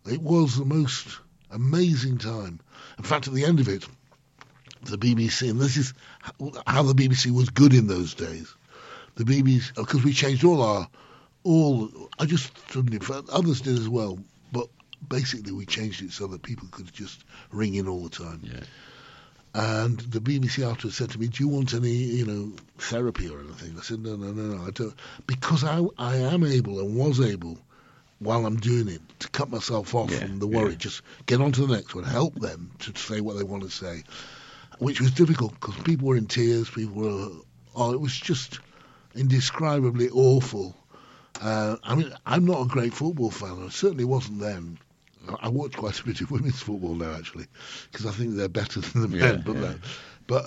It was the most amazing time. In fact, at the end of it, the BBC, and this is how the BBC was good in those days. The BBC, because we changed I just didn't, others did as well, but basically we changed it so that people could just ring in all the time. Yeah. And the BBC afterwards said to me, "Do you want any, therapy or anything?" I said, "No, I don't," because I am able and was able, while I'm doing it, to cut myself off from the worry. Just get on to the next one, help them to say what they want to say, which was difficult because people were in tears. People were, it was just indescribably awful. I'm not a great football fan. I certainly wasn't then. I watch quite a bit of women's football now, actually, because I think they're better than the men. But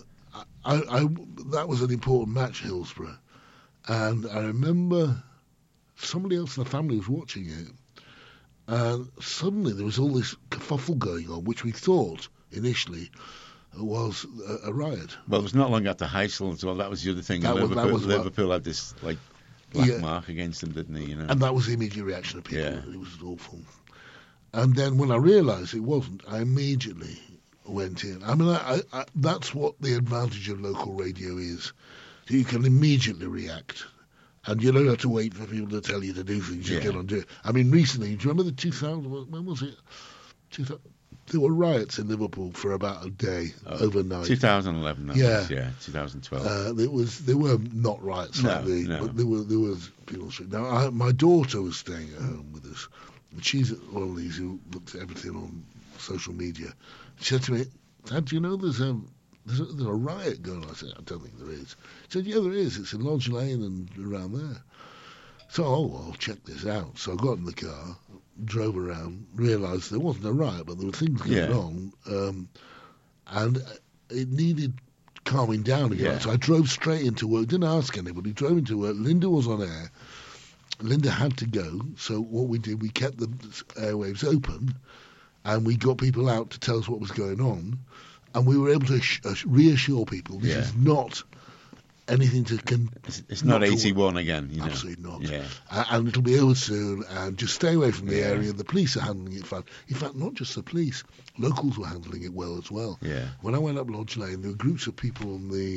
that was an important match, Hillsborough, and I remember somebody else in the family was watching it, and suddenly there was all this kerfuffle going on, which we thought initially was a riot. Well, it was not long after Heysel as well. That was the other thing. Liverpool had this black mark against them, didn't they? And that was the immediate reaction of people. It was awful. And then when I realised it wasn't, I immediately went in. I mean, I that's what the advantage of local radio is. You can immediately react. And you don't have to wait for people to tell you to do things. You get on do it. I mean, recently, do you remember the 2000, when was it? There were riots in Liverpool for about a day, overnight. 2011, 2012. There were not riots like these, but there was people street. Now, my daughter was staying at home with us. She's one of these who looks at everything on social media. She said to me, "Dad, do you know there's a riot going on?" I said, "I don't think there is." She said, "Yeah, there is. It's in Lodge Lane and around there." So, I'll check this out. So I got in the car, drove around, realised there wasn't a riot, but there were things going on, and it needed calming down again. So I drove straight into work, didn't ask anybody, drove into work. Linda was on air. Linda had to go, so what we did, we kept the airwaves open, and we got people out to tell us what was going on, and we were able to reassure people this is not anything to... It's not 81 again, Absolutely not. Yeah. And it'll be over soon, and just stay away from the area. The police are handling it fine. In fact, not just the police, locals were handling it well as well. Yeah. When I went up Lodge Lane, there were groups of people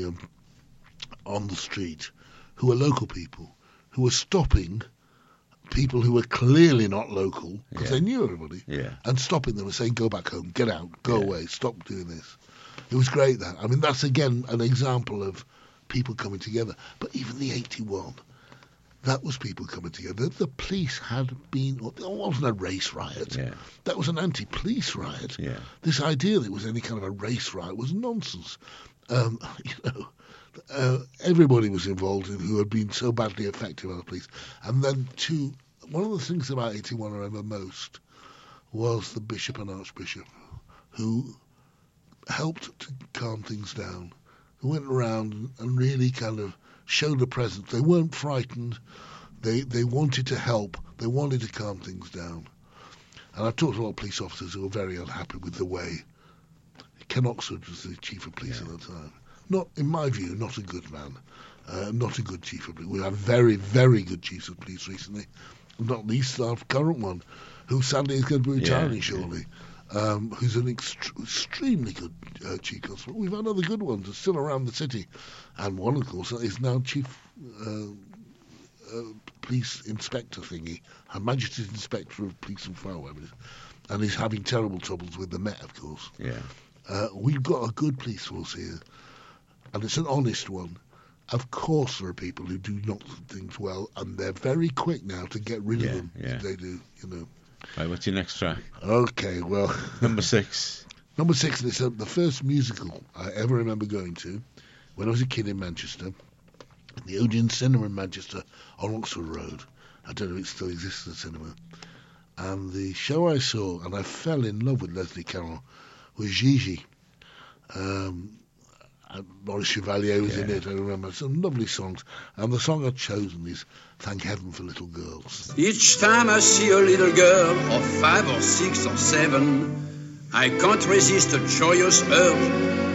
on the street who were local people, who were stopping people who were clearly not local, because they knew everybody, and stopping them and saying, "Go back home, get out, go away, stop doing this." It was great, that. I mean, that's again an example of people coming together. But even the 81, that was people coming together. The police had been... It wasn't a race riot. Yeah. That was an anti-police riot. Yeah. This idea that it was any kind of a race riot was nonsense. Everybody was involved who had been so badly affected by the police. And then, one of the things about 81 I remember most was the Bishop and Archbishop, who helped to calm things down, who went around and really kind of showed a presence. They weren't frightened. They wanted to help. They wanted to calm things down. And I've talked to a lot of police officers who were very unhappy with the way Ken Oxford was the chief of police at the time. Not, in my view, not a good man, not a good chief of police. We had very, very good chiefs of police recently, not least our current one, who sadly is going to be retiring shortly, who's an extremely good chief constable. We've had other good ones that's still around the city, and one, of course, is now chief police inspector thingy, Her Majesty's Inspector of Police and Fire, and he's having terrible troubles with the Met, of course. Yeah. We've got a good police force here, and it's an honest one. Of course there are people who do not do things well, and they're very quick now to get rid of them if they do, Right, what's your next track? Okay, well... Number 6. Number 6, and it's the first musical I ever remember going to when I was a kid in Manchester, the Odeon Cinema in Manchester on Oxford Road. I don't know if it still exists, the cinema. And the show I saw, and I fell in love with Leslie Carroll, was Gigi. Maurice Chevalier was in it, I remember. Some lovely songs. And the song I've chosen is Thank Heaven for Little Girls. Each time I see a little girl of 5 or 6 or 7, I can't resist a joyous urge